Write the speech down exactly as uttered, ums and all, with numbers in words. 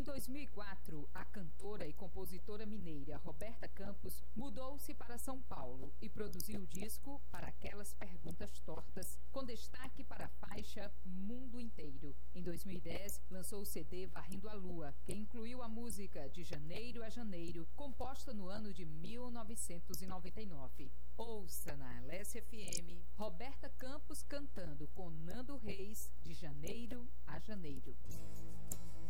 dois mil e quatro, a cantora e compositora mineira Roberta Campos mudou-se para São Paulo e produziu o disco Para Aquelas Perguntas Tortas, com destaque para a faixa Mundo Inteiro. Em dois mil e dez, lançou o C D Varrendo a Lua, que incluiu a música De Janeiro a Janeiro, composta no ano de mil novecentos e noventa e nove. Ouça na L S F M Roberta